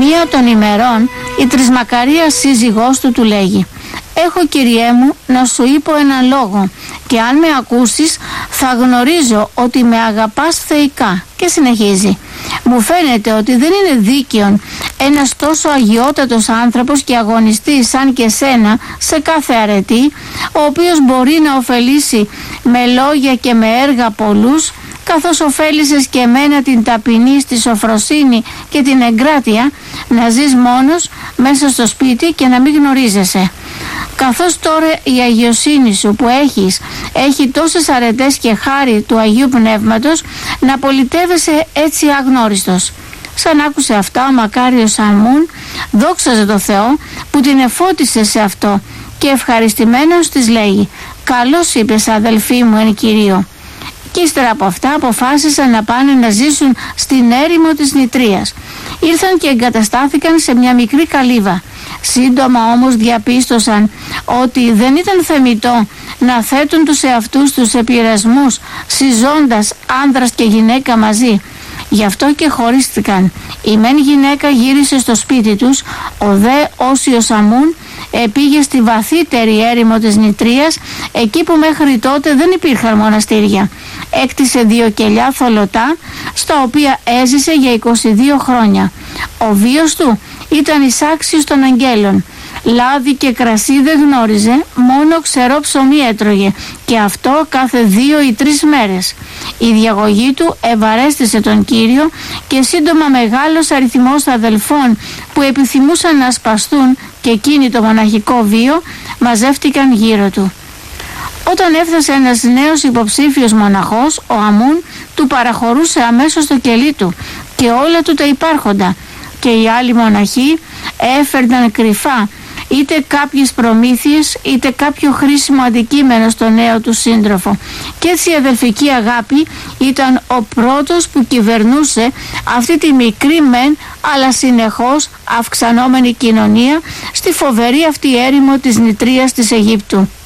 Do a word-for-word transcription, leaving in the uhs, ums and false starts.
μία των ημερών η Τρισμακαρία σύζυγός του του λέγει: «Έχω, Κυριέ μου, να σου είπω έναν λόγο και αν με ακούσεις θα γνωρίζω ότι με αγαπάς θεϊκά». Και συνεχίζει: «Μου φαίνεται ότι δεν είναι δίκαιον ένας τόσο αγιότατος άνθρωπος και αγωνιστής σαν και σένα σε κάθε αρετή, ο οποίος μπορεί να ωφελήσει με λόγια και με έργα πολλούς, καθώς ωφέλησες και εμένα την ταπεινή στη σοφροσύνη και την εγκράτεια, να ζεις μόνος μέσα στο σπίτι και να μην γνωρίζεσαι. Καθώς τώρα η αγιοσύνη σου που έχεις έχει τόσες αρετές και χάρη του Αγίου Πνεύματος, να πολιτεύεσαι έτσι αγνώριστος». Σαν άκουσε αυτά, ο μακάριος Σαμούν δόξαζε το Θεό που την εφώτισε σε αυτό και ευχαριστημένος της λέγει: «Καλώς είπες, αδελφή μου εν Κυρίω». Και ύστερα από αυτά αποφάσισαν να πάνε να ζήσουν στην έρημο της Νητρίας. Ήρθαν και εγκαταστάθηκαν σε μια μικρή καλύβα. Σύντομα όμως διαπίστωσαν ότι δεν ήταν θεμιτό να θέτουν τους εαυτούς τους σε πειρασμούς συζώντας άνδρας και γυναίκα μαζί. Γι' αυτό και χωρίστηκαν. Η μεν γυναίκα γύρισε στο σπίτι τους, ο δε Όσιος Αμούν πήγε στη βαθύτερη έρημο της Νητρίας, εκεί που μέχρι τότε δεν υπήρχαν μοναστήρια. Έκτισε δύο κελιά θολωτά, στα οποία έζησε για είκοσι δύο χρόνια. Ο βίος του ήταν εισάξιος των αγγέλων. Λάδι και κρασί δεν γνώριζε, μόνο ξερό ψωμί έτρωγε, και αυτό κάθε δύο ή τρεις μέρες. Η διαγωγή του ευαρέστησε τον Κύριο και σύντομα μεγάλος αριθμός αδελφών που επιθυμούσαν να σπαστούν και εκείνη το μοναχικό βίο μαζεύτηκαν γύρω του. Όταν έφτασε ένας νέος υποψήφιος μοναχός, ο Αμούν του παραχωρούσε αμέσως το κελί του και όλα του τα υπάρχοντα, και οι άλλοι μοναχοί έφερναν κρυφά είτε κάποιες προμήθειες είτε κάποιο χρήσιμο αντικείμενο στο νέο του σύντροφο. Και έτσι η αδελφική αγάπη ήταν ο πρώτος που κυβερνούσε αυτή τη μικρή μεν αλλά συνεχώς αυξανόμενη κοινωνία στη φοβερή αυτή έρημο της Νητρίας της Αιγύπτου.